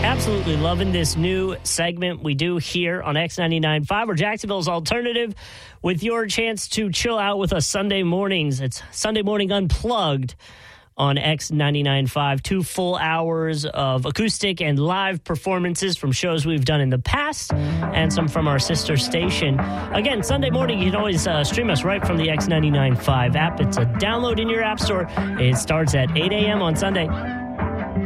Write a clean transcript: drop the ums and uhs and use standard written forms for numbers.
Absolutely loving this new segment we do here on X99.5, or Jacksonville's alternative, with your chance to chill out with us Sunday mornings. It's Sunday Morning Unplugged on X99.5. 2 full hours of acoustic and live performances from shows we've done in the past and some from our sister station. Again, Sunday morning, you can always stream us right from the X99.5 app. It's a download in your app store. It starts at 8 a.m. on Sunday.